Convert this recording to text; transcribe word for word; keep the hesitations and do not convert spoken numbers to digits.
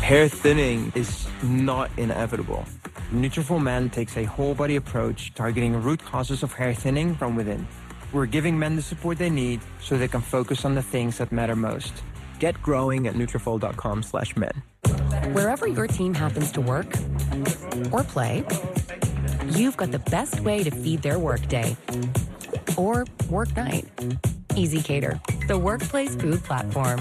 Hair thinning is not inevitable. Nutrafol Men takes a whole-body approach targeting root causes of hair thinning from within. We're giving men the support they need so they can focus on the things that matter most. Get growing at Nutrafol.com slash men. Wherever your team happens to work or play, you've got the best way to feed their workday or work night. Easy Cater, the workplace food platform.